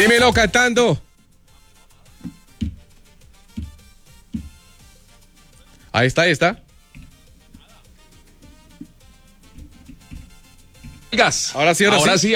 Dímelo cantando. Ahí está, ahí está. Ahora sí.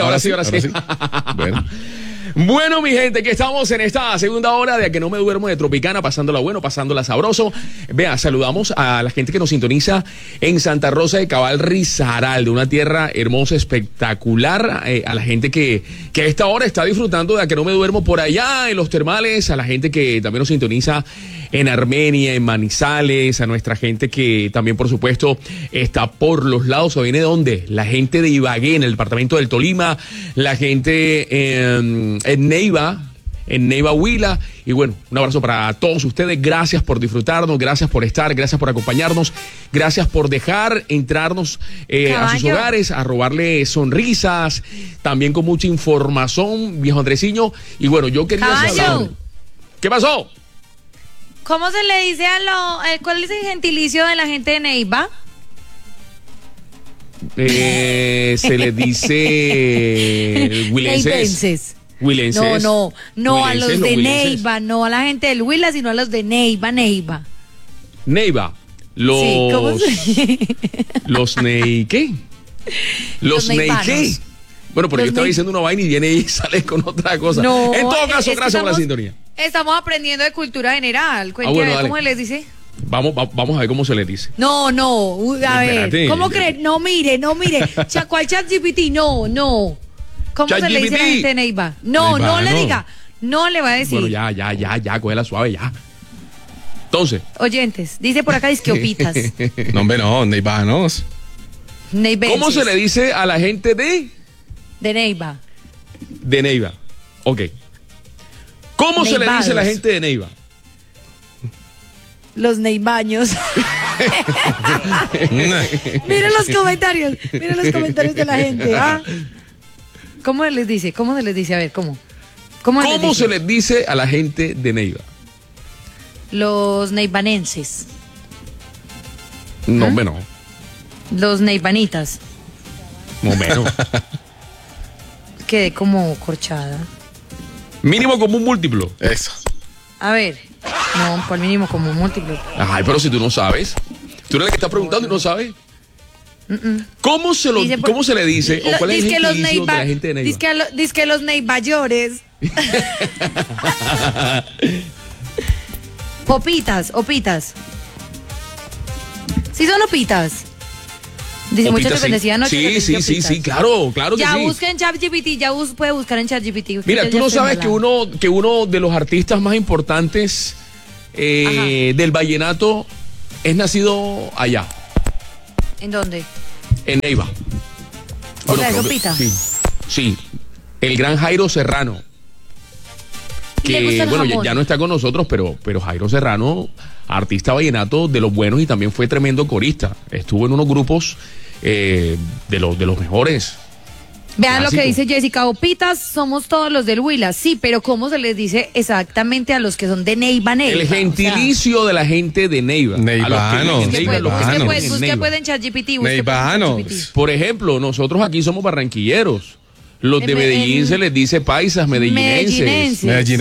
Bueno, mi gente, que estamos en esta segunda hora de A Que No Me Duermo de Tropicana, pasándola bueno, pasándola sabroso. Vea, saludamos a la gente que nos sintoniza en Santa Rosa de Cabal, Risaralda, una tierra hermosa, espectacular. A la gente que a esta hora está disfrutando de A Que No Me Duermo por allá en los termales, a la gente que también nos sintoniza en Armenia, en Manizales, a nuestra gente que también, por supuesto, está por los lados. ¿O viene de dónde? La gente de Ibagué, en el departamento del Tolima, la gente en Neiva, Huila. Y bueno, un abrazo para todos ustedes. Gracias por disfrutarnos, gracias por estar, gracias por acompañarnos, gracias por dejar entrarnos a sus hogares, a robarle sonrisas, también con mucha información, viejo Andresiño. Y bueno, yo quería saber... ¿Qué pasó? ¿Cómo se le dice cuál es el gentilicio de la gente de Neiva? Se le dice huilenses. Huilenses. No, a los de Neiva, no a la gente del Huila, sino a los de Neiva. Neiva. Sí, ¿cómo los ¿qué? Los ¿qué? Bueno, pero yo estaba diciendo una vaina y viene y sale con otra cosa. No, en todo caso, gracias por la sintonía. Estamos aprendiendo de cultura general. Cuéntame, ¿cómo les dice? Vamos a ver cómo se les dice. No, a ver. ¿Cómo crees? No mire. ¿Cuál ChatGPT? No. ¿Cómo se le dice a la gente de Neiva? No le diga. No le va a decir. Bueno, ya, cógela suave, ya. Entonces. Oyentes, dice por acá disqueopitas. No, hombre, no, neivanos. ¿Cómo se le dice a la gente de Neiva? De Neiva. Ok. ¿Cómo se le dice a la gente de Neiva? Los neibaños. Miren los comentarios de la gente. ¿Ah? ¿Cómo se les dice? A ver, ¿cómo? ¿Cómo se les dice a la gente de Neiva? Los neivanenses. No, bueno. Los neivanitas. No, bueno. Quedé como corchada. Mínimo común múltiplo. Eso. A ver. No, por mínimo común múltiplo. Ay, pero si tú no sabes. Tú eres la que está preguntando y no sabes. ¿Cómo se le dice? ¿O cuál es el gentilicio de la gente de Neiva? Dice que los neibayores. Opitas. ¿Sí son opitas? Dice muchachos que decían anoche. Sí, claro que sí. Ya busquen en ChatGPT, puede buscar en ChatGPT. Mira, tú no sabes que uno de los artistas más importantes del vallenato es nacido allá. ¿En dónde? En Neiva. O sea, es opita. Sí. El gran Jairo Serrano. Que bueno, ya no está con nosotros, pero Jairo Serrano, artista vallenato de los buenos y también fue tremendo corista. Estuvo en unos grupos de los mejores. Vean clásicos. Lo que dice Jessica, opitas somos todos los del Huila, sí, pero ¿cómo se les dice exactamente a los que son de Neiva? El gentilicio de la gente de Neiva. Neivanos. Busque pueden ChatGPT. Neivanos. Por ejemplo, nosotros aquí somos barranquilleros. Los de Medellín se les dice paisas, medellinenses.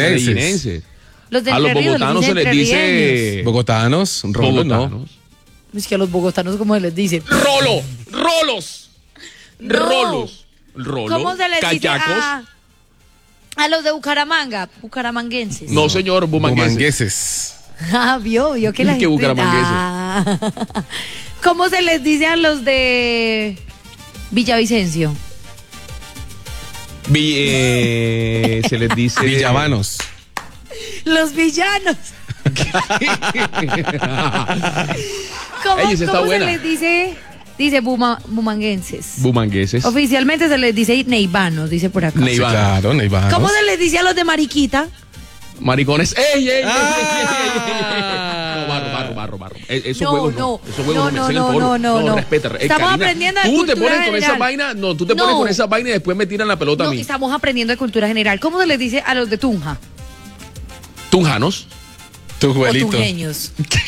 A los bogotanos se les dice... Bogotanos. Es que a los bogotanos, ¿cómo se les dice? Rolos. ¿Cómo se les cachacos. dice a los de Bucaramanga? Bucaramanguenses. No, señor, bumangueses. Vio que la gente... bucaramangueses. ¿Cómo se les dice a los de Villavicencio? Se les dice... Villavanos. Los villanos. ¿Cómo se les dice? Dice bumanguenses. Oficialmente se les dice neivanos, dice por acá. Sí, claro, neivanos. ¿Cómo se les dice a los de Mariquita? Maricones. ¡Ey! Barro. No. Respeta. Estamos aprendiendo de cultura general. Tú te pones con esa vaina, pones con esa vaina y después me tiran la pelota a mí. Estamos aprendiendo de cultura general. ¿Cómo se les dice a los de Tunja? Tunjanos. Tujuelitos. O tunjeños.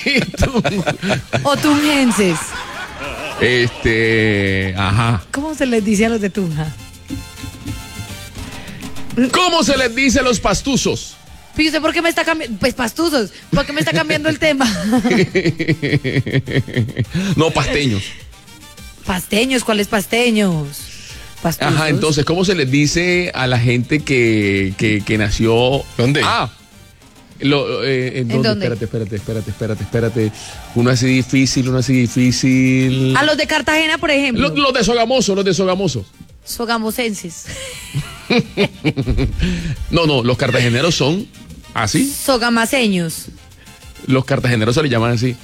O tunjenses. Ajá. ¿Cómo se les dice a los de Tunja? ¿Cómo se les dice a los pastuzos? ¿Y usted por qué me está cambiando? Pues pastuzos, ¿por qué me está cambiando el tema? No, pasteños. Pasteños, ¿cuáles pasteños? Pastuzos. Ajá, entonces, ¿cómo se les dice a la gente que nació? ¿Dónde? ¿En dónde? Espérate. Uno así difícil. A los de Cartagena, por ejemplo. Los de Sogamoso. Sogamosenses. No, los cartageneros son así. Sogamaseños. Los cartageneros se les llaman así.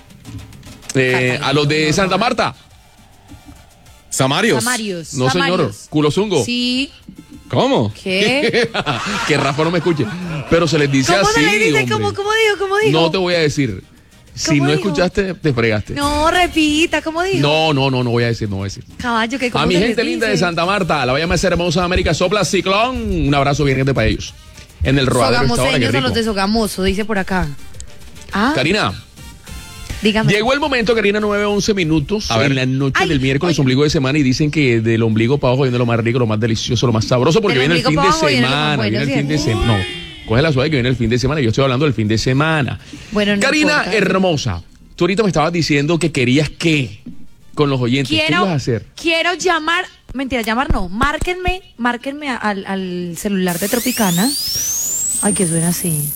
A los de Santa Marta. Samarios. No, señor. Culozungo. Sí. ¿Cómo? ¿Qué? Que Rafa no me escuche. Pero se les dice ¿Cómo así. se le dice? Hombre. ¿Cómo dijo? No te voy a decir. Si no dijo? escuchaste, te fregaste. No, repita, ¿cómo dijo? No voy a decir. Caballo, que A mi gente linda de Santa Marta, la vaya más hermosa de América, sopla ciclón. Un abrazo bien grande para ellos. En el rodadero esta hora, qué Sogamoseños a rico. los de Sogamoso, dice por acá. Karina, Dígame. llegó el momento, Karina, 9:11 minutos. A ver. En la noche Ay, del miércoles, oye. ombligo de semana, y dicen que del ombligo para abajo viene lo más rico, lo más delicioso, lo más sabroso, porque Del viene el ombligo fin de pa' abajo viene lo más semana. bueno, Viene el fin de ¿cierto? semana. No, coge la suave que viene el fin de semana. Yo estoy hablando del fin de semana. Bueno, no Karina, importa. hermosa, tú ahorita me estabas diciendo que querías qué con los oyentes. ¿Qué ibas a hacer? Quiero llamar, mentira, llamar no, márquenme al celular de Tropicana. Ay, que suena así.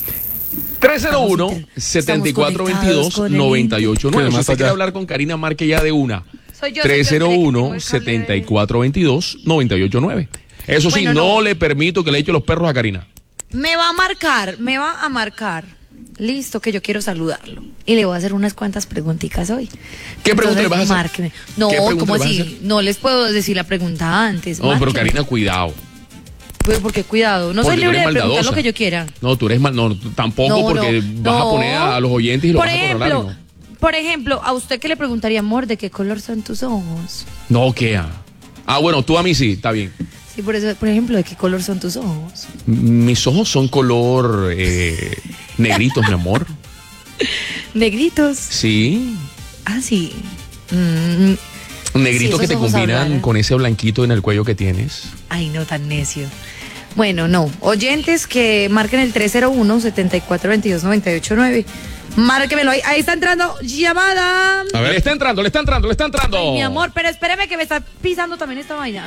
301-7422-989. Si usted quiere hablar con Karina, marque ya de una. Soy yo, que tengo el cable de- 301-7422-989. Eso sí, Bueno, no no. le permito que le eche los perros a Karina. Me va a marcar. Listo, que yo quiero saludarlo. Y le voy a hacer unas cuantas preguntitas hoy. ¿Qué pregunta le vas a hacer? Márqueme. No, ¿Qué pregunta ¿cómo le vas a así? hacer? No les puedo decir la pregunta antes. No, pero márqueme. Karina, cuidado. Pues porque cuidado, no Porque soy tú libre eres de preguntar maldadosa. lo que yo quiera. No, tú eres mal. No, tampoco, No, porque no, vas a no. poner a los oyentes y lo Por vas a controlar. ejemplo, por ejemplo, a usted que le preguntaría, amor, ¿de qué color son tus ojos? No, ¿qué? Bueno, tú a mí sí, está bien. Sí, por eso, por ejemplo, ¿de qué color son tus ojos? Mis ojos son color negritos, mi amor. Negritos. Sí. Ah, sí. Negritos Sí, que te esos ojos combinan hablaran. con ese blanquito en el cuello que tienes. Ay, no, tan necio. Bueno, no. Oyentes que marquen el 301-7422-989. Márquemelo ahí. Ahí está entrando llamada. A ver. Le está entrando. Ay, mi amor, pero espéreme que me está pisando también esta vaina.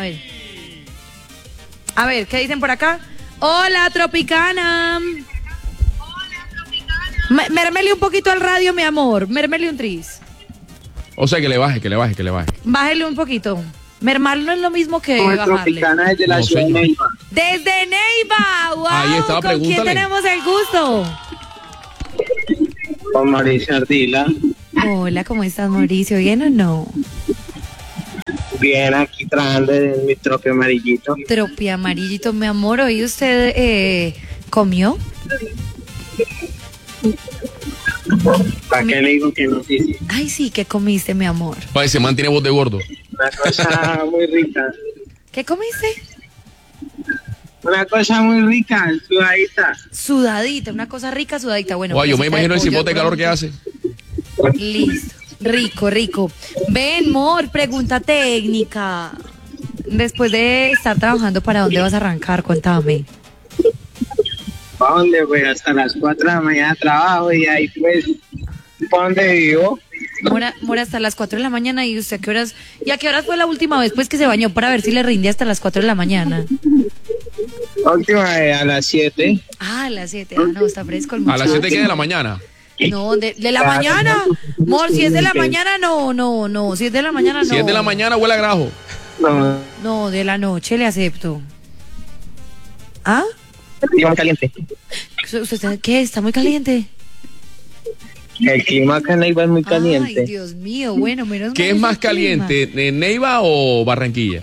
A ver, ¿qué dicen por acá? Hola, Tropicana. Mérmele un poquito al radio, mi amor. Mérmele un tris. O sea, que le baje. Bájele un poquito. Mermarlo no es lo mismo que bajarle. Tropicana desde la No, ciudad de señor. Neiva. Desde Neiva. ¡Wow! Ahí estaba, ¿Con quién pregúntale. tenemos el gusto? Con Mauricio Ardila. Hola, ¿cómo estás, Mauricio? ¿Bien o no? Bien, aquí trabajando en mi trope amarillito. Tropi amarillito, mi amor. ¿Hoy usted comió? ¿Para qué le digo que no? Sí, sí. Ay, sí, ¿qué comiste, mi amor? Oye, se mantiene voz de gordo. Una cosa muy rica. ¿Qué comiste? Una cosa muy rica, sudadita. Sudadita, una cosa rica, sudadita. Bueno, Oye, yo me piecita imagino el pollo cipote de calor que pronto. hace. Listo. Rico. Ven, Mor, pregunta técnica. Después de estar trabajando, ¿para dónde vas a arrancar? Cuéntame. ¿Para dónde? Pues hasta las 4 de la mañana trabajo y ahí pues, ¿para dónde vivo? Mora hasta las 4 de la mañana. ¿Y usted a qué horas? ¿Y a qué horas fue la última vez pues que se bañó para ver si le rinde hasta las 4 de la mañana? La última vez a las 7. Ah, a las 7. Ah, no, está fresco el A las muchacho. 7 que de la mañana. No, de la mañana. Mor, si es de la mañana, no. Si es de la mañana, no. Si es de la mañana, huele a grajo. No, No, de la noche le acepto. ¿Ah? clima caliente. ¿Usted qué? ¿Está muy caliente? El clima acá en Neiva es muy caliente. Ay, Dios mío, bueno, menos ¿Qué mal es ese más clima. caliente, Neiva o Barranquilla?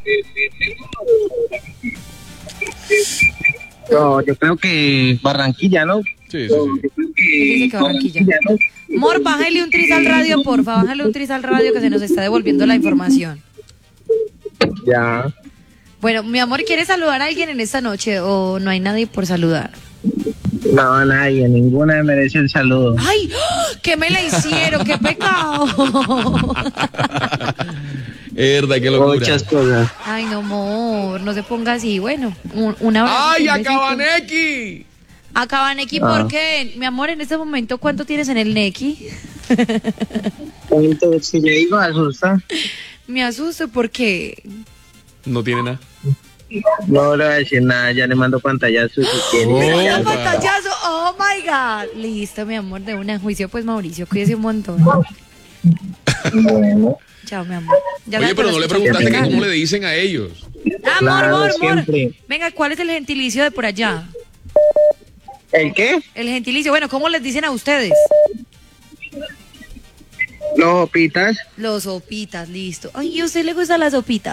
No, yo creo que Barranquilla, ¿no? Sí, Yo creo Él dice que Barranquilla. ¿no? Mor, bájale un tris al radio, porfa, bájale un tris al radio que se nos está devolviendo la información. Ya. Bueno, mi amor, ¿quieres saludar a alguien en esta noche o no hay nadie por saludar? No, nadie, ninguna merece el saludo. ¡Ay! ¡Ah! ¿Qué me la hicieron? ¡Qué pecado! Verdad, qué locura. Muchas cosas. Ay, no, amor, no se ponga así. Bueno, un abrazo. ¡Ay, un besito. Acabaneki! Acaban Neki, ¿por qué? Mi amor, en este momento, ¿cuánto tienes en el Neki? Entonces, si yo digo, asusta. Me asusto porque... No tiene nada. No le voy a decir nada, ya le mando pantallazo si quiere. ¡Ya, pantallazo! ¡Oh, my God! Listo, mi amor, de una juicio, pues, Mauricio, cuídese un montón. Bueno. Chao, mi amor. Ya Oye, me pero no le escucho. preguntaste que cómo le dicen a ellos. Amor, Claro, amor, amor. siempre. Venga, ¿cuál es el gentilicio de por allá? ¿El qué? El gentilicio, bueno, ¿cómo les dicen a ustedes? Los opitas. Los sopitas, listo. Ay, ¿y a usted le gusta la sopita?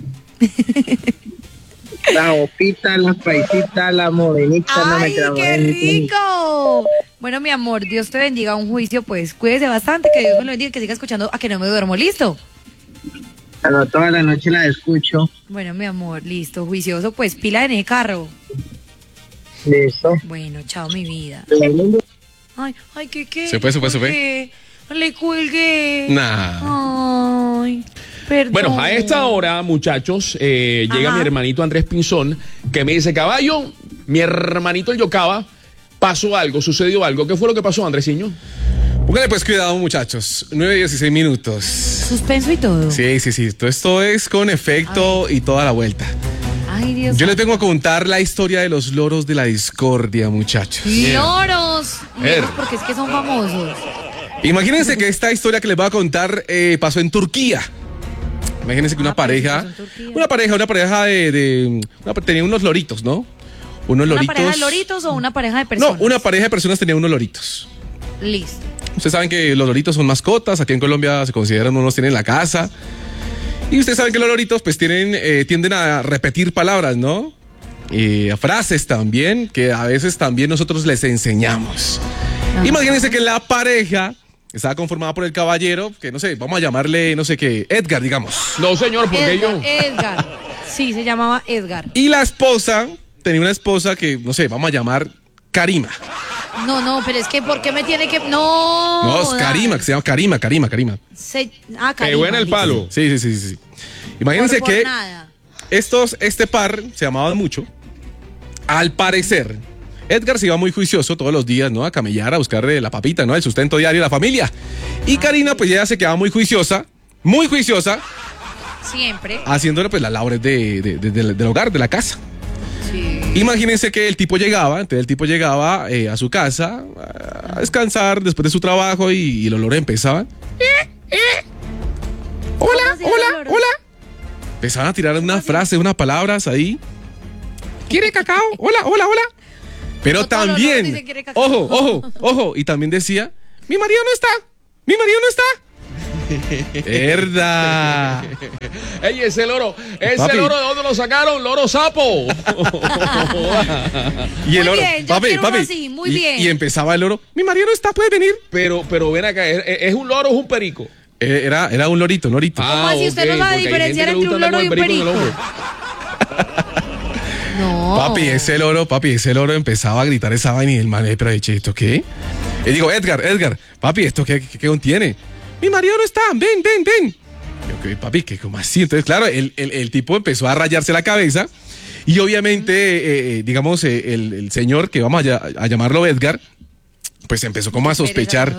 La opita, la paisita, la morenita. no me ¡Ay, trabo, qué rico! Bueno, mi amor, Dios te bendiga. Un juicio, pues, cuídese bastante, que Dios me lo bendiga, que siga escuchando a que no me duermo. ¿Listo? Bueno, toda la noche la escucho. Bueno, mi amor, listo. Juicioso, pues, pila en el carro. Listo. Bueno, chao, mi vida. Ay, ay, ¿qué? Se fue. ¿Qué? Le cuelgué. Nah. Ay, perdón. Bueno, a esta hora, muchachos, llega Ajá. mi hermanito Andrés Pinzón, que me dice, caballo, mi hermanito el Yocaba, pasó algo, sucedió algo. ¿Qué fue lo que pasó, Andresiño? Póngale pues cuidado, muchachos. 9:16 minutos. Suspenso y todo. Sí. Todo esto es con efecto y toda la vuelta. Ay, Dios. Yo les vengo a contar la historia de los loros de la discordia, muchachos. Loros. Ver. Loros, porque es que son famosos. Imagínense que esta historia que les voy a contar pasó en Turquía. Imagínense que una pero pareja, eso pasó en Turquía. una pareja tenía unos loritos, ¿no? Unos ¿Una loritos. pareja de loritos o una pareja de personas? No, una pareja de personas tenía unos loritos. Listo. Ustedes saben que los loritos son mascotas, aquí en Colombia se consideran, unos tienen en la casa. Y ustedes saben que los loritos pues tienden a repetir palabras, ¿no? Frases también, que a veces también nosotros les enseñamos. Ajá. Imagínense que la pareja estaba conformada por el caballero, que no sé, vamos a llamarle, no sé qué, Edgar, digamos. No, señor, ¿por qué yo? Edgar. Sí, se llamaba Edgar. Y la esposa, tenía una esposa que, no sé, vamos a llamar Karima. No, pero es que ¿por qué me tiene que...? No. No, es Karima, que se llama Karima. Karima. Qué buena el listo. palo. Sí. Imagínense Por que nada. este par se amaban mucho. Al parecer, Edgar se iba muy juicioso todos los días, ¿no? A camellar, a buscar la papita, ¿no? El sustento diario de la familia. Y Karina, pues ella se quedaba muy juiciosa, Siempre. haciéndole pues las labores del hogar, de la casa. Sí. Imagínense que el tipo llegaba a su casa a descansar después de su trabajo y los olores empezaban. Hola. Empezaban a tirar unas frases, unas palabras ahí. ¿Quiere cacao? Hola. Pero No todos los loros también, dicen quiere cacao. ojo, y también decía, mi marido no está. ¿Verdad? Ey, ese loro, Papi. ¿de dónde lo sacaron? Loro sapo. Y el Muy oro, bien, yo quiero uno así, muy bien. Y empezaba el oro, mi marido no está, puede venir. Pero ven acá, ¿es un loro o es un perico? Era un lorito. ¿Cómo así? ¿Usted no sabe porque hay diferenciar gente que entre un le gusta loro y un andar con el perico? en el hombro. No. Papi, ese loro empezaba a gritar esa vaina y el man, pero ¿esto qué? Y digo, Edgar, papi, ¿esto qué contiene? Mi marido no está, ven. Yo, ¿qué, papi? ¿Cómo así? Entonces, claro, el tipo empezó a rayarse la cabeza y obviamente, digamos, el señor, que vamos a llamarlo Edgar, pues empezó como a sospechar,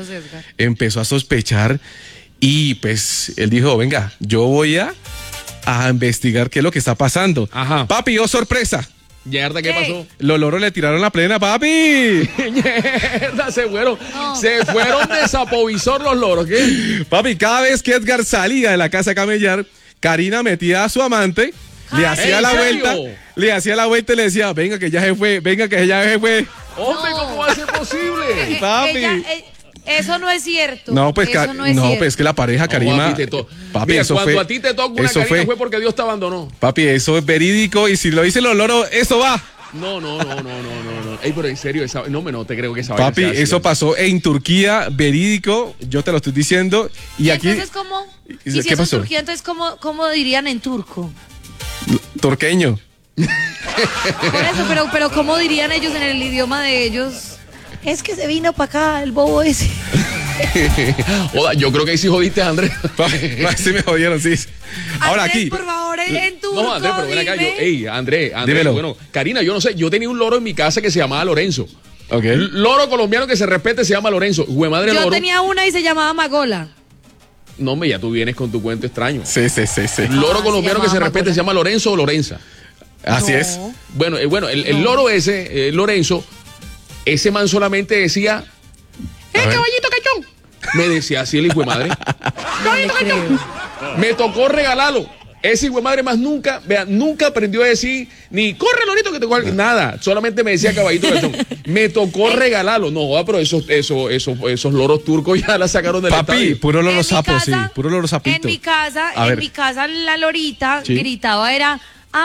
y pues él dijo, venga, yo voy a investigar qué es lo que está pasando. Ajá. Papi, oh sorpresa. Yerda, ¿qué pasó? Los loros le tiraron la plena, papi. Yerda, se fueron No. de sapovisor los loros, ¿qué? Papi, cada vez que Edgar salía de la casa a camellar, Karina metía a su amante, le hacía ¿en la serio? vuelta y le decía, venga que ya se fue. Hombre, No. ¿cómo va a ser posible? Papi. Eso no es cierto. No, pues, eso no es cierto. pues que la pareja Karima, A ti te papi, Mira, eso cuando fue, a ti te toca una eso Karina fue porque Dios te abandonó. papi, eso es verídico y si lo dicen los loros, eso va. No. Ey, pero en serio, no te creo que esa vaina Papi, sea así. eso pasó en Turquía, verídico, yo te lo estoy diciendo. Y aquí, Entonces, ¿cómo? ¿Qué Y si eso es pasó? Turquía, entonces, ¿cómo dirían en turco? turqueño. Por eso, pero ¿cómo dirían ellos en el idioma de ellos? Es que se vino para acá el bobo ese. Oda, yo creo que ahí sí jodiste a Andrés. Sí me jodieron, sí. Ahora Andrés, aquí. por favor, en turco, No, Andrés, pero ven acá. dime. Andrés, Dímelo. bueno, Karina, yo no sé, yo tenía un loro en mi casa que se llamaba Lorenzo. Ok. Loro colombiano que se respete se llama Lorenzo. Güey, madre Yo loro. tenía una y se llamaba Magola. No, hombre, ya tú vienes con tu cuento extraño. Sí. Loro Ah, colombiano se que se llamaba respete Magola. se llama Lorenzo o Lorenza. Así No. es. Bueno, el loro ese, Lorenzo, ese man solamente decía, A ver. caballito cachón! Me decía así el hijo de madre. No le creo. Me tocó regalarlo. Ese hijo de madre más nunca, vean, nunca aprendió a decir ni corre lorito que te coja", nada. Solamente me decía caballito cachón. Me tocó regalarlo. No, joda, pero esos loros turcos ya la sacaron del Papi, estadio. puro En loro mi sapo, sí. casa- Puro loro sapito. A ver. En mi casa la lorita Sí. gritaba era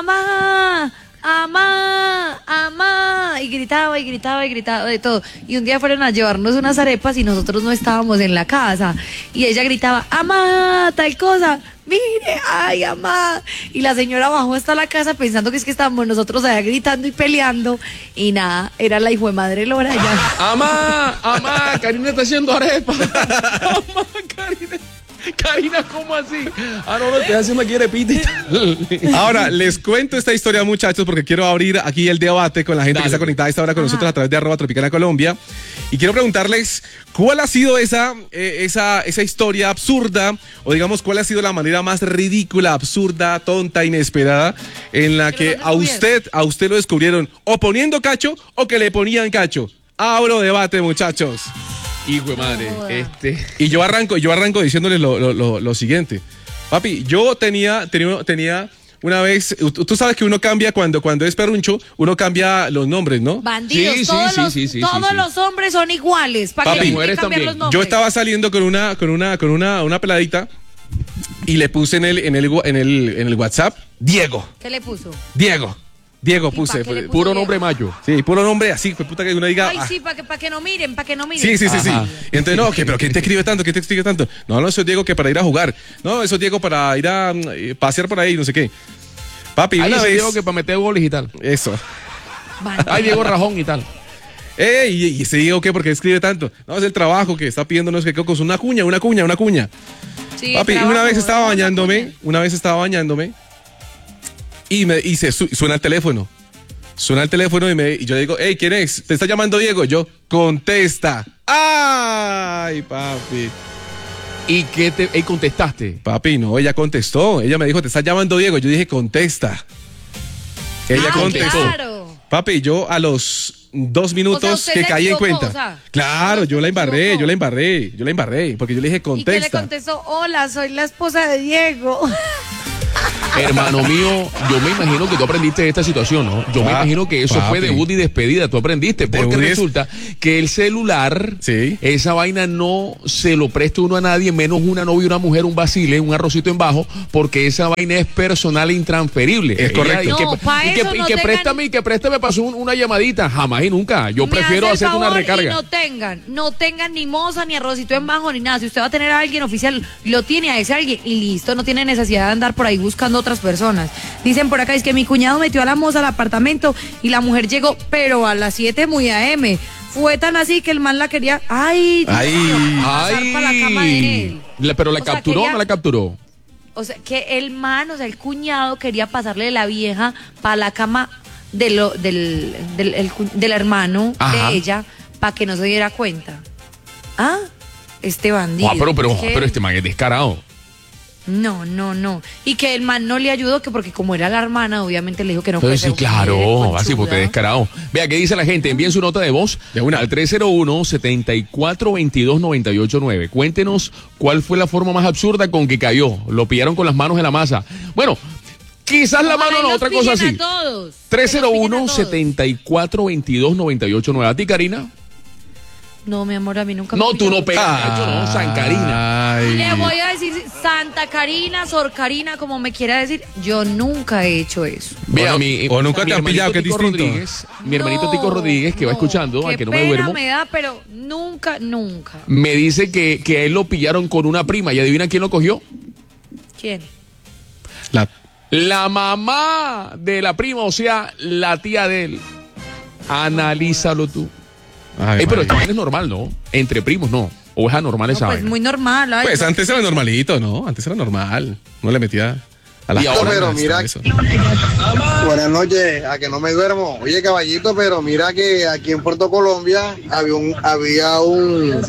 amá, amá, amá y gritaba de todo. Y un día fueron a llevarnos unas arepas y nosotros no estábamos en la casa y ella gritaba amá, tal cosa. Mire, ay, amá. Y la señora bajó hasta la casa pensando que es que estábamos nosotros allá gritando y peleando. Y nada, era la hijo de madre Lora ya. Amá, Karina está haciendo arepa. Amá, Karina, ¿cómo así? No, estoy haciendo aquí arepita y tal. Ahora, les cuento esta historia, muchachos, porque quiero abrir aquí el debate con la gente Dale. que está conectada a esta hora con nosotros a través de @Tropicana Colombia. Y quiero preguntarles cuál ha sido esa historia absurda, o digamos, cuál ha sido la manera más ridícula, absurda, tonta, inesperada, en la que lo descubrieron. a usted lo descubrieron o poniendo cacho o que le ponían cacho. Abro debate, muchachos. Hijo de madre, Y yo arranco diciéndoles lo siguiente. Papi, yo tenía una vez, tú sabes que uno cambia cuando es perruncho, uno cambia los nombres, ¿no? Bandidos, Sí, todos sí, los hombres son iguales. ¿Para Papi, qué mujeres cambiar también. los nombres? Yo estaba saliendo con una peladita y le puse en el WhatsApp Diego ¿Qué le puso? Diego ¿Y puse. pa' qué le puso? puro nombre macho. Sí, puro nombre así, pues puta que uno diga. Ay, ah, sí, para que no miren, para que no miren. Sí. Ajá. Y entonces, no, pero ¿quién te escribe tanto? ¿Quién te escribe tanto? No, eso es Diego que para ir a jugar. No, eso es Diego para ir a pasear por ahí, no sé qué. Papi, Ahí una ese vez. Diego que para meter goles y tal. Eso. Bandido. Ay, Diego Rajón y tal. ¿Y ese Diego qué? ¿Por qué escribe tanto? No, es el trabajo que está pidiéndonos que con una cuña. Sí, Papi, trabajo, una vez estaba ¿no? bañándome y suena el teléfono. Suena el teléfono y yo digo, hey, ¿quién es? ¿Te está llamando Diego? Yo, contesta. ¡Ay, papi! ¿Y qué te contestaste? Papi, no, ella contestó. Ella me dijo, te está llamando Diego. Yo dije, contesta. Ella Ah, contestó. claro. Papi, yo a los 2 minutos usted que se caí en equivocó, cuenta. o sea, Claro, yo la se embarré, equivocó. yo la embarré. Porque yo le dije, ¿Y qué le contesta. contestó? Hola, soy la esposa de Diego. Hermano mío, yo me imagino que tú aprendiste de esta situación, ¿no? Yo me imagino que eso fue papi. debut y despedida. Tú aprendiste, porque Debut y resulta que el celular, Sí. esa vaina no se lo presta uno a nadie, menos una novia, una mujer, un vacile, un arrocito en bajo, porque esa vaina es personal e intransferible. Es correcto. No, pa' eso no tengan- y que préstame pasó una llamadita. Jamás y nunca. Yo Me prefiero hace hacer el una favor recarga. Y no tengan ni moza, ni arrocito en bajo, ni nada. Si usted va a tener a alguien oficial, lo tiene a ese alguien y listo, no tiene necesidad de andar por ahí buscando otras personas. Dicen por acá, es que mi cuñado metió a la moza al apartamento y la mujer llegó, pero a las 7 muy AM. Fue tan así que el man la quería, ay, Dios Ay. mío, pasar para la cama de él. Pero la O sea, capturó o quería- no la capturó. O sea, que el man, o sea, el cuñado quería pasarle la vieja para la cama del hermano Ajá. de ella para que no se diera cuenta. Ah, este bandido. ¿Qué? Pero este man es descarado. No. Y que el man no le ayudó, que porque como era la hermana, obviamente le dijo que no Pero puede sí, ser. claro, así porque descarado. Vea, ¿qué dice la gente? Envíen su nota de voz De una. al 301-7422-989. Cuéntenos cuál fue la forma más absurda con que cayó. Lo pillaron con las manos en la masa. Bueno, quizás la mano no, otra cosa así. 301-7422-989. ¿A ti, Karina? No, mi amor, a mí nunca No, me tú pilló. no pegas cacho, no, San Karina. Ay. Le voy a decir Santa Karina, Sor Karina, como me quiera decir, yo nunca he hecho eso. Vea, O nunca te han hermanito pillado, que es Tico distinto. Rodríguez, mi hermanito No, Tico Rodríguez, que va escuchando, qué a que no me pena duermo, me da, pero nunca. me dice que a él lo pillaron con una prima. ¿Y adivina quién lo cogió? ¿Quién? La mamá de la prima, o sea, la tía de él. Analízalo tú. Ay, Pero madre. esto es normal, ¿no? Entre primos, no. ¿O es anormal esa Pues vaina? muy normal. Ay, Pues no. antes era normalito, ¿no? Antes era normal. No le metía a la Y ahora, pero mira, eso. buenas noches, a que no me duermo. Oye, caballito, pero mira que aquí en Puerto Colombia había un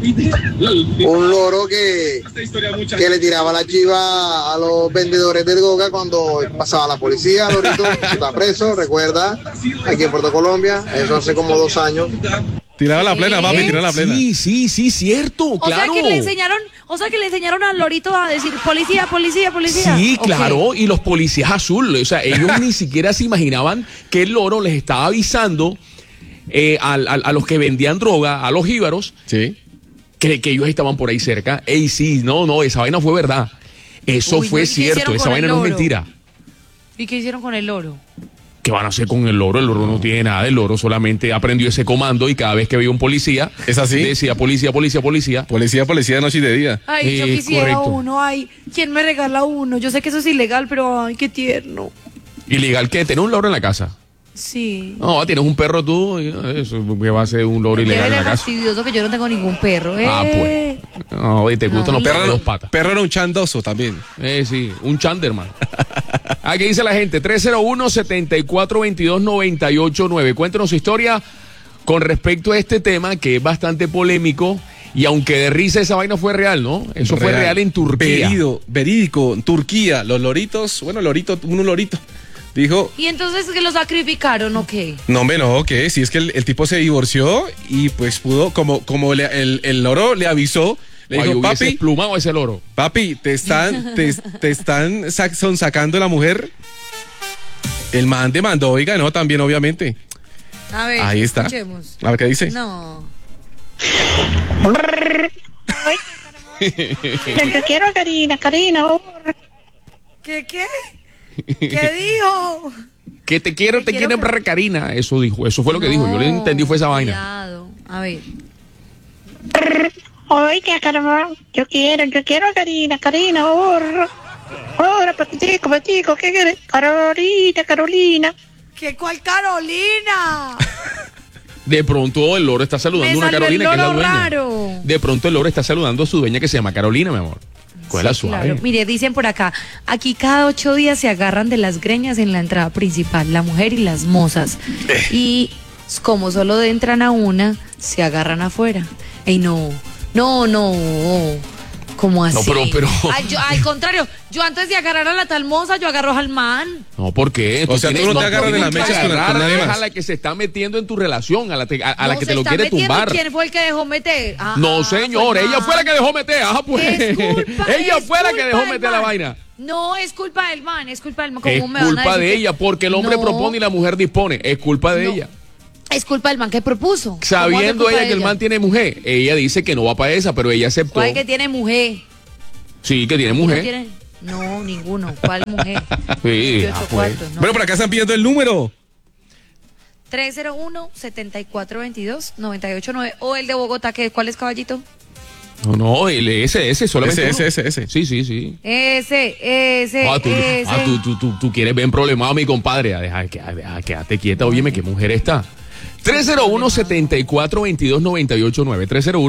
loro que le tiraba la chiva a los vendedores del Goga cuando pasaba la policía. Lorito está preso, recuerda, aquí en Puerto Colombia, eso hace como 2 años. Tiraba la plena, papi, tiraba la plena. Sí, cierto, O claro. sea que le enseñaron al lorito a decir policía, policía, policía. Sí, Ok. claro, y los policías azules, o sea, ellos ni siquiera se imaginaban que el loro les estaba avisando a los que vendían droga, a los jíbaros, Sí. que ellos estaban por ahí cerca. Ey, sí, no, esa vaina fue verdad. Eso Uy, fue no, ¿y qué cierto, hicieron esa con vaina el no es loro? mentira. ¿Y qué hicieron con el loro? ¿Qué van a hacer con el loro? El loro no tiene nada, el loro solamente aprendió ese comando y cada vez que veía un policía, ¿Es así? decía policía, policía, policía. Policía de noche y de día. Ay, yo quisiera correcto. uno. Ay, ¿quién me regala uno? Yo sé que eso es ilegal, pero ay, qué tierno. ¿Ilegal qué? ¿Tener un loro en la casa? Sí. No, tienes un perro tú, y eso que va a ser un loro ilegal en Llévele la casa. fastidioso que yo no tengo ningún perro. Ah, pues. No, y te gustan los perros de dos patas. Perro era un chandoso también. Sí, un chanderman. ¿Qué dice la gente? 301-7422-989. Cuéntanos su historia con respecto a este tema que es bastante polémico. Y aunque de risa esa vaina fue real, ¿no? Eso fue real en Turquía. Verídico, en Turquía. Los loritos, bueno, un lorito. Dijo, ¿Y entonces que lo sacrificaron o qué? no, hombre, no, que si es que el tipo se divorció y pues pudo, como el loro le avisó, le Ay, dijo, hubiese papi, plumado ese loro. te están sacando la mujer. El man demandó y ganó también, obviamente. A ver, Ahí está. escuchemos. A ver qué dice. No. Yo quiero a Karina. ¿Qué? ¿Qué dijo? Que te quiero ver, Karina. Eso dijo, eso fue lo que dijo. Yo le entendí fue esa vaina. Cuidado. A ver. Oiga, caramba, yo quiero a Karina, ahora, patico, ¿qué quieres? Carolina. ¿Qué cuál Carolina? De pronto el loro está saludando Me a una salió Carolina el que es la loro dueña. raro. De pronto el loro está saludando a su dueña que se llama Carolina, mi amor. Cuela Sí, suave. claro. Mire, dicen por acá, aquí cada 8 días se agarran de las greñas en la entrada principal, la mujer y las mozas. Y como solo entran a una, se agarran afuera. Ey, no. ¿Cómo así? No, pero- Ay, al contrario, yo antes de agarrar a la tal moza, yo agarro al man. No, ¿por qué? O sea, tú no te agarras de las tienes que mechas con agarrar nadie es más. a la que se está metiendo en tu relación, a la que No, te se lo está quiere metiendo, tumbar. ¿quién fue el que dejó meter? No, señor, pues, ella fue la que dejó meter. Ajá, pues. Ella fue la que dejó meter la vaina. No, es culpa del man, es culpa del man. Es ¿Cómo me van a culpa decir de que- ella, porque el hombre No, propone y la mujer dispone. Es culpa de No. ella. Es culpa del man que propuso. ¿Cómo Sabiendo es culpa ella de que el man tiene mujer, ella dice que no va para esa, pero ella aceptó. ¿Cuál que tiene mujer? Sí, que tiene ¿No mujer. tiene? No, ninguno. ¿Cuál mujer? Sí, 28 pues. cuartos, no. Bueno, por acá están pidiendo el número. 301-7422-989 o el de Bogotá, ¿cuál es, caballito? No, ese, solamente. Ese. Sí. Ese. Tú quieres ver problemado a mi compadre. Quédate quieta, óyeme, qué mujer está. 301-7422-989.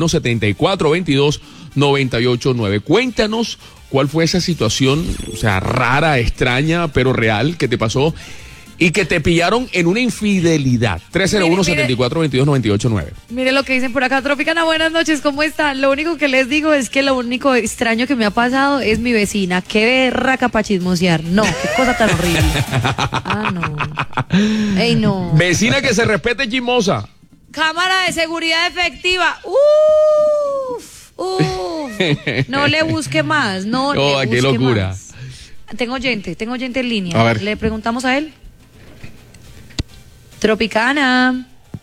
301-7422-989. Cuéntanos cuál fue esa situación, o sea, rara, extraña, pero real, que te pasó y que te pillaron en una infidelidad. 301-7422-989. Mire lo que dicen por acá. Tropicana, buenas noches, ¿cómo están? Lo único que les digo es que lo único extraño que me ha pasado es mi vecina. Qué berraca para chismosear. No, qué cosa tan horrible. No. Ey, no. Vecina que se respete, chismosa. Cámara de seguridad efectiva. No le busque más. No, le busque qué locura. más. Tengo oyente en línea. A ver. Le preguntamos a él. Tropicana.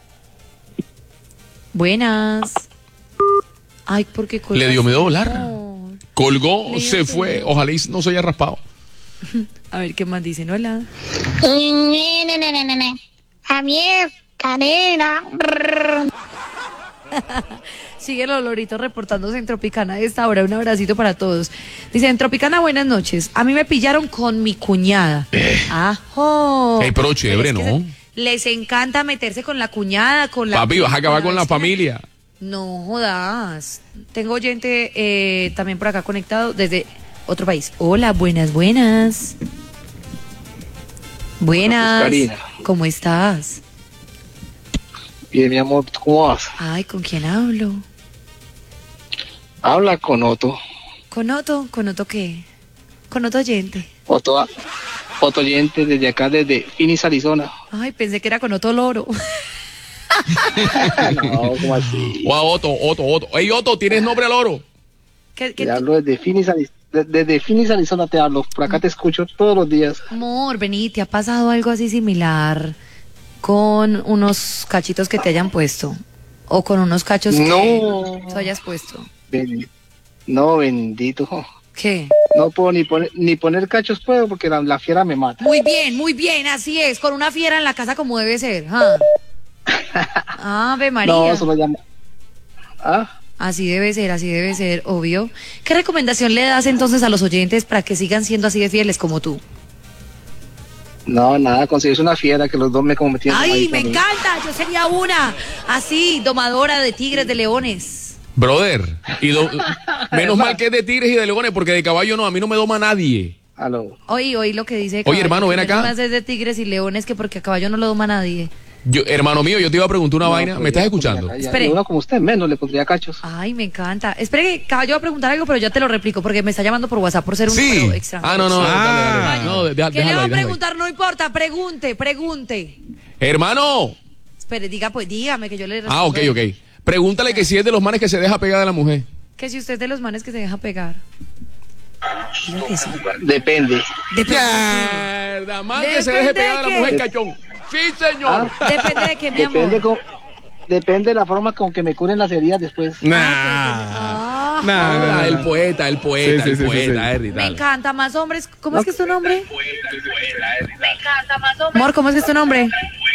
Buenas. Ay, ¿por qué colgó? Le dio miedo volar. No. Colgó, Le dio se fue. miedo. Ojalá y no se haya raspado. A ver, ¿qué más dicen? Hola. A mí, Karina. Sigue el olorito reportándose en Tropicana a esta hora. Un abracito para todos. Dicen, Tropicana, buenas noches. A mí me pillaron con mi cuñada. ¡Ajo! Ey, pero chévere, Es que ¿no? les encanta meterse con la cuñada, con la Papi, vas a acabar con la es que- familia. No jodas. Tengo oyente también por acá conectado desde otro país. Hola, buenas. Buenas. Karina. ¿Cómo estás? Bien, mi amor, ¿cómo vas? Ay, ¿con quién hablo? Habla con Otto. ¿Con Otto? ¿Con Otto qué? ¿Con Otto oyente? Otto oyente desde acá, desde Phoenix, Arizona. Ay, pensé que era con Otto Loro. No, ¿cómo así? Wow, Otto. Ey, Otto, ¿tienes nombre al oro? ¿Qué Te hablo desde Phoenix, desde Phoenix, Arizona te hablo. Por acá te escucho todos los días. amor, vení, ¿te ha pasado algo así similar con unos cachitos que te hayan puesto? ¿O con unos cachos No. que te hayas puesto? No, bendito. ¿Qué? No puedo ni poner cachos puedo porque la fiera me mata. Muy bien, así es, con una fiera en la casa como debe ser. Ave María. No, eso lo llamo. ¿Ah? Así debe ser, obvio. ¿Qué recomendación le das entonces a los oyentes para que sigan siendo así de fieles como tú? No, nada, consigues una fiera que los dos me cometieron. ¡Ay, me encanta! Yo sería una, así, domadora de tigres, de leones. Brother, menos mal que es de tigres y de leones, porque de caballo no, a mí no me doma nadie. Aló. Oí lo que dice. Oye, hermano, ven acá. Más es de tigres y leones que porque a caballo no lo doma nadie. Hermano mío, yo te iba a preguntar una vaina, ¿me estás escuchando? Espere. Uno como usted menos le pondría cachos. Ay, me encanta. Espere que caballo va a preguntar algo, pero ya te lo replico porque me está llamando por WhatsApp por ser un Sí. número extranjero. Ah, no. Ah. Dale. No, ¿Qué le déjalo va a ahí, déjalo ahí. preguntar? No importa, pregunte. Hermano. Espere, dígame que yo le respondo. Ah, ok. Pregúntale que si es de los manes que se deja pegar de la mujer. Que si usted es de los manes que se deja pegar. Diga que sí. Depende. Mierda, man que se deje ¿Depende pegar de de la qué? mujer, cachón. Sí, señor. Depende de qué, mi amor. Depende de la forma con que me curen las heridas después. Ah, Nah. El poeta, Sí. Harry, me dale. encanta, más hombres. ¿Cómo es que es tu nombre? Amor, ¿cómo es que es tu nombre?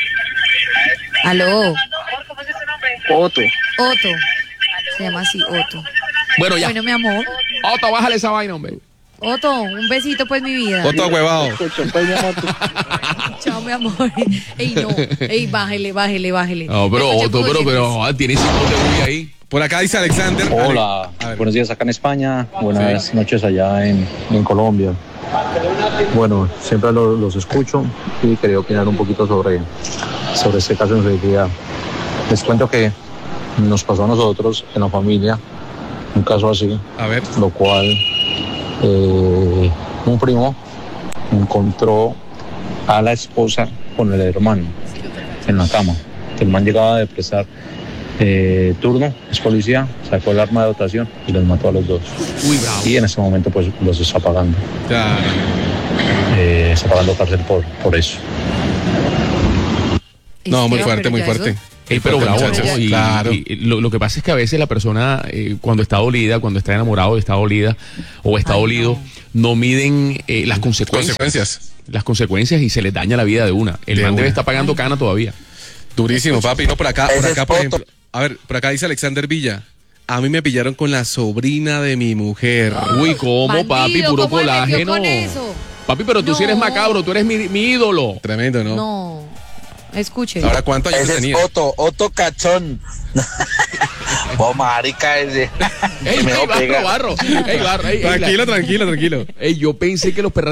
Aló. Otto. Otto. Se llama así, Otto. Bueno, ya. Bueno, mi amor. Otto, bájale esa vaina, hombre. Otto, un besito, pues, mi vida. Otto huevado. Escucho, pues, mi amor. Chao, mi amor. Ey, no. Ey, bájele. No, pero Escuche, Otto, escuche. pero tiene signos de bulla ahí. Por acá dice Alexander. Hola, A ver. buenos días acá en España, buenas noches allá en Colombia. Bueno, siempre los escucho y quería opinar un poquito sobre este caso de infidelidad. Les cuento que nos pasó a nosotros en la familia un caso así, A ver. lo cual un primo encontró a la esposa con el hermano en la cama. El man llegaba de prestar turno, es policía, sacó el arma de dotación y los mató a los dos. Uy, bravo. Y en este momento pues los está pagando. Ya. Está pagando cárcel por eso. No, muy Esteban, fuerte, pero muy ya fuerte. eso- Ey, pero bravo, Muchachos, ¿no? Y claro. lo que pasa es que a veces la persona, cuando está dolida, cuando está enamorado, está dolida o está Ay, dolido, no miden las consecuencias. Las consecuencias y se les daña la vida de una. El De man debe una. estar pagando cana todavía. Durísimo, papi. No, por acá, Ese es por Otto. ejemplo. A ver, por acá dice Alexander Villa. A mí me pillaron con la sobrina de mi mujer. Uy, ¿cómo, Bandido, papi? Puro ¿cómo le metió colágeno. con eso? Papi, pero tú sí eres No. macabro, tú eres mi ídolo. Tremendo, ¿no? No. Escuche. Ahora, ¿cuántos años Ese tenía? es Otto Cachón. Oh, marica, ese. Ey, Me lo pega. barro. Ey, Tranquilo. Ey, yo pensé que los perros